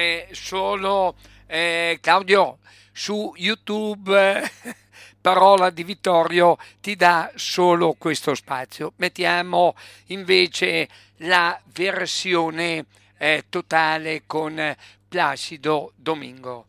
solo Claudio su YouTube. Parola di Vittorio ti dà solo questo spazio. Mettiamo invece la versione totale con Placido Domingo.